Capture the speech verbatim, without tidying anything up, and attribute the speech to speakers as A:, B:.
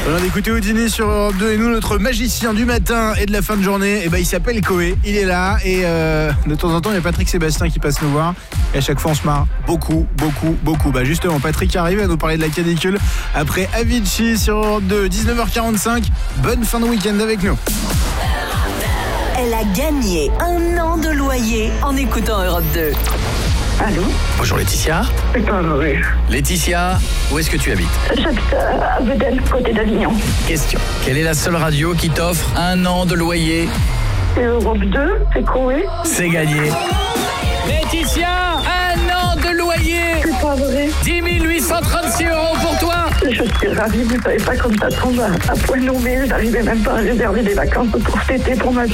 A: On vient d'écouter Houdini sur Europe deux et nous, notre magicien du matin et de la fin de journée, eh ben, il s'appelle Koé, il est là et euh, de temps en temps il y a Patrick Sébastien qui passe nous voir et à chaque fois on se marre beaucoup, beaucoup, beaucoup. Bah justement, Patrick arrive à nous parler de la canicule après Avicii sur Europe deux, dix-neuf heures quarante-cinq. Bonne fin de week-end avec nous.
B: Elle a gagné un an de loyer en écoutant Europe deux.
C: Allô?
D: Bonjour Laetitia.
C: C'est pas vrai.
D: Laetitia, où est-ce que tu habites?
C: J'habite à Vedel, côté d'Avignon.
D: Question. Quelle est la seule radio qui t'offre un an de loyer?
C: C'est Europe deux, c'est Koé.
D: C'est gagné. Laetitia, un an de loyer.
C: C'est pas vrai.
D: dix mille huit cent trente-six euros pour toi.
C: Je suis ravie, vous savez pas comme ça tombe à, à point nommé. J'arrivais même pas à réserver des vacances pour cet été pour ma